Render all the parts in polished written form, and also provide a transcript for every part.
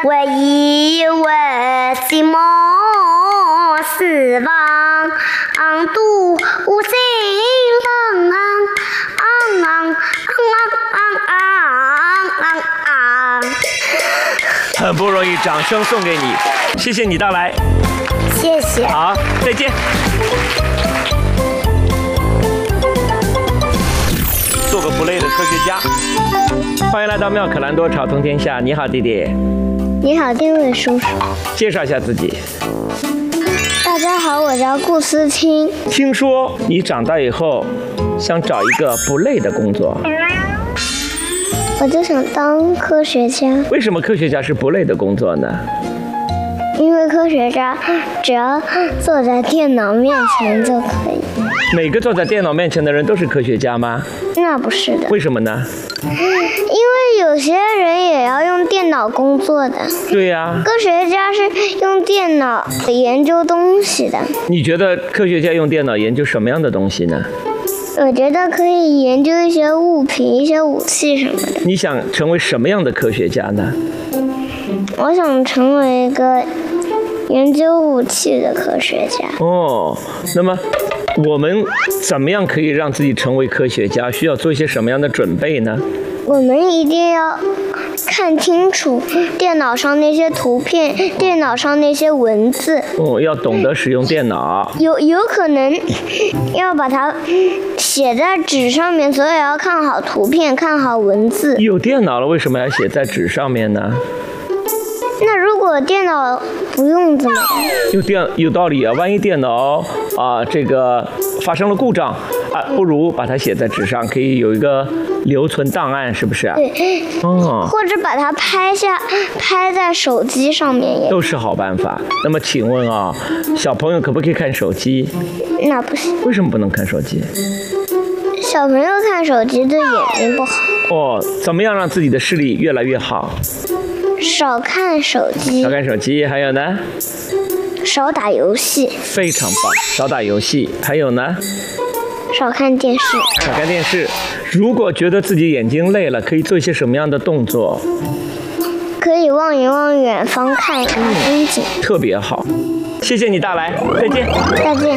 唯一我寂寞死亡，独无心很不容易，掌声送给你，谢谢你到来， 谢谢。 好，再见。做个不累的科学家，欢迎来到妙可蓝多吵通天下。你好，弟弟。 你好，丁伟叔叔。 介绍一下自己。 大家好，我叫顾思清。 听说你长大以后想找一个不累的工作， 我就想当科学家。 为什么科学家是不累的工作呢？ 因为科学家只要坐在电脑面前就可以。 每个坐在电脑面前的人都是科学家吗？ 那不是的。 为什么呢？ 因为有些人也要用电脑工作的。 对呀。 科学家是用电脑研究东西的。 你觉得科学家用电脑研究什么样的东西呢？ 我觉得可以研究一些物品、一些武器什么的。 你想成为什么样的科学家呢？ 我想成为一个研究武器的科学家。 哦，那么我们怎么样可以让自己成为科学家？需要做一些什么样的准备呢？ 我们一定要看清楚电脑上那些图片，电脑上那些文字。 哦，要懂得使用电脑。 有可能要把它写在纸上面，所以要看好图片，看好文字。 有电脑了，为什么要写在纸上面呢？ 那如果电脑不用怎么办？ 有道理啊！万一电脑这个发生了故障不如把它写在纸上，可以有一个留存档案，是不是？ 对。 哦。 或者把它拍在手机上面也都是好办法。那么请问小朋友可不可以看手机？ 那不行。 为什么不能看手机？ 小朋友看手机对眼睛不好。 哦，怎么样让自己的视力越来越好？ 少看手机。 少看手机，还有呢？ 少打游戏。 非常棒，少打游戏，还有呢？ 少看电视。 少看电视。如果觉得自己眼睛累了，可以做一些什么样的动作？ 可以望一望远方，看一看风景。 特别好，谢谢你大来，再见。 再见。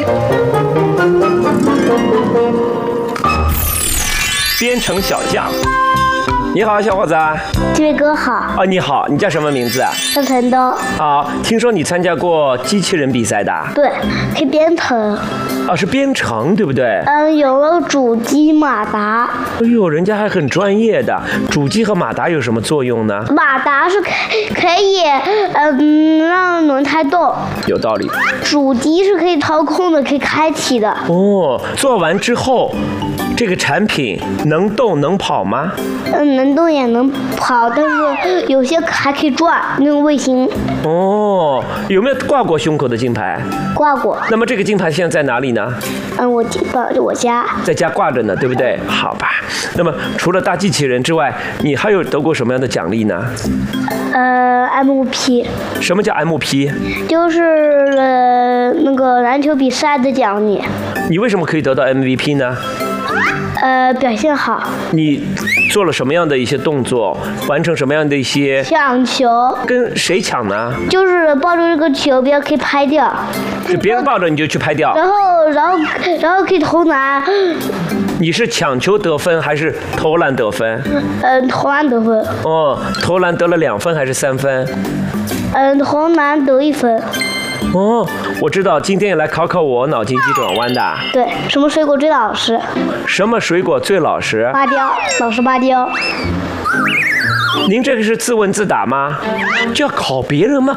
编程小将。你好，小伙子。 这位哥好。 你好，你叫什么名字啊？ 叫陈东。 听说你参加过机器人比赛的？ 对，可以编程。 是编程，对不对？ 有了主机、马达。 哎呦，人家还很专业的。主机和马达有什么作用呢？ 马达是可以让轮胎动。 有道理。 主机是可以操控的，可以开启的。 哦，做完之后，这个产品能动能跑吗？ 能动也能跑，但是有些还可以转那个卫星。 哦，有没有挂过胸口的金牌？ 挂过。 那么这个金牌现在在哪里呢？ 我家。 在家挂着呢，对不对？好吧。那么除了大机器人之外，你还有得过什么样的奖励呢 ？MVP。 什么叫 MP？ 就是那个篮球比赛的奖励。 你为什么可以得到 MVP 呢？ 表现好。 你做了什么样的一些动作？完成什么样的一些？ 抢球。跟谁抢呢？ 就是抱着这个球，别人可以拍掉。 就别人抱着你就去拍掉。 然后可以投篮。 你是抢球得分还是投篮得分？ 投篮得分。 哦，投篮得了2分还是3分？ 投篮得1分。 哦，我知道，今天也来考考我脑筋急转弯的。 对，什么水果最老实？ 什么水果最老实？ 芭蕉，老实芭蕉。 您这个是自问自答吗？就要考别人吗？